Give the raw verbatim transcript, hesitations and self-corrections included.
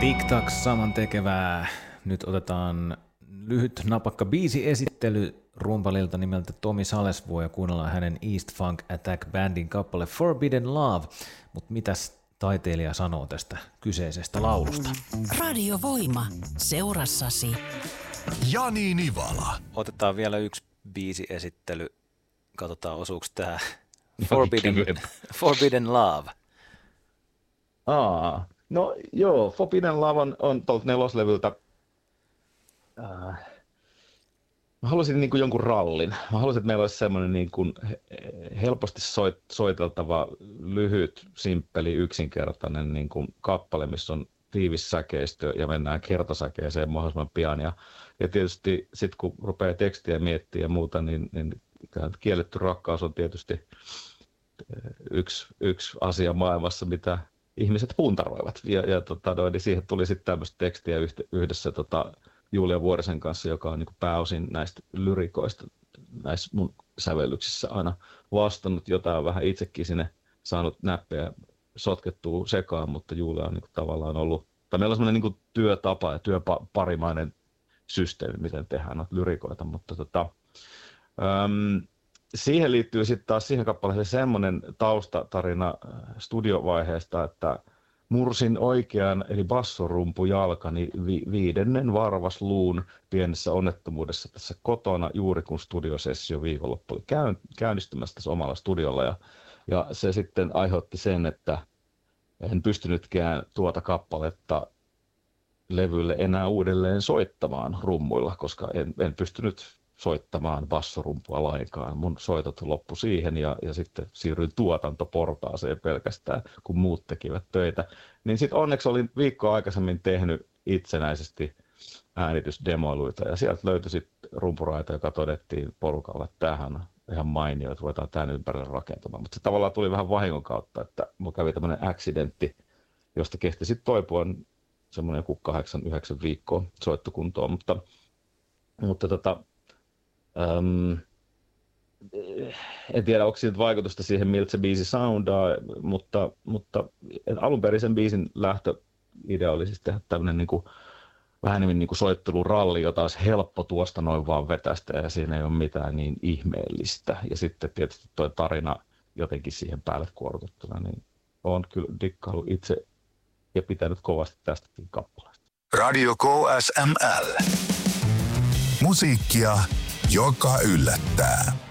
Tic-tac saman tekevää. Nyt otetaan lyhyt napakka biisiesittely rumpalilta nimeltä Tomi Salesvuo ja kuunnellaan hänen East Funk Attack Bandin kappale Forbidden Love. Mutta mitäs taiteilija sanoo tästä kyseisestä laulusta? Radiovoima. Seurassasi. Jani Nivala. Otetaan vielä yksi biisiesittely. Katsotaan osuuko tämä Forbidden, Forbidden Love. Aa, no joo, Forbidden Love on, on tuolta neloslevyltä. Äh, mä halusin niin kuin jonkun rallin. Mä halusin, että meillä olisi semmoinen niin kuin helposti soit, soiteltava, lyhyt, simppeli, yksinkertainen niin kuin kappale, missä on tiivis säkeistö ja mennään kertosäkeeseen mahdollisimman pian. Ja, ja tietysti sitten kun rupeaa tekstiä miettimään ja muuta, niin, niin kielletty rakkaus on tietysti yksi, yksi asia maailmassa, mitä ihmiset puntaroivat. Ja, ja tota, no, niin siihen tuli sitten tämmöistä tekstiä yhdessä tota, Julia Vuorisen kanssa, joka on niin kuin pääosin näistä lyrikoista näissä mun sävellyksissä aina vastannut. Jotain on vähän itsekin sinne saanut näppejä sotkettua sekaan, mutta Julia on niin kuin tavallaan ollut, tai meillä on semmoinen niin kuin työtapa ja työparimainen systeemi, miten tehdään noita lyrikoita, mutta tota, äm, siihen liittyy sitten taas siihen kappaleeseen semmoinen taustatarina studiovaiheesta, että mursin oikean eli bassorumpujalkani vi- viidennen varvasluun pienessä onnettomuudessa tässä kotona juuri kun studiosessio viikonloppu oli käyn- käynnistymässä tässä omalla studiolla ja, ja se sitten aiheutti sen, että en pystynytkään tuota kappaletta levylle enää uudelleen soittamaan rummuilla, koska en, en pystynyt soittamaan bassorumpua lainkaan. Mun soitot loppu siihen ja, ja sitten siirryin tuotantoportaaseen pelkästään, kun muut tekivät töitä. Niin sitten onneksi olin viikkoa aikaisemmin tehnyt itsenäisesti äänitysdemoiluita ja sieltä löytyi sitten rumpuraita, joka todettiin porukalla, että tämähän on ihan mainio, että ruvetaan tämän ympärille rakentamaan. Mutta se tavallaan tuli vähän vahingon kautta, että mulla kävi tämmöinen accidentti, josta kehti sitten toipua semmoinen joku kahdeksan, yhdeksän viikkoa soittokuntoon, mutta, mutta tota, Um, en tiedä, onko siitä vaikutusta siihen, miltä se biisi soundaa, mutta, mutta alun perin sen biisin lähtöidea oli siis tehdä tämmöinen niin kuin, vähän niin kuin soitteluralli, jota olisi helppo tuosta noin vaan vetästä ja siinä ei ole mitään niin ihmeellistä. Ja sitten tietysti tuo tarina jotenkin siihen päälle kuorrutettuna, niin olen kyllä dikkaillut itse ja pitänyt kovasti tästäkin kappaleesta. Radio K S M L. Musiikkia, joka yllättää.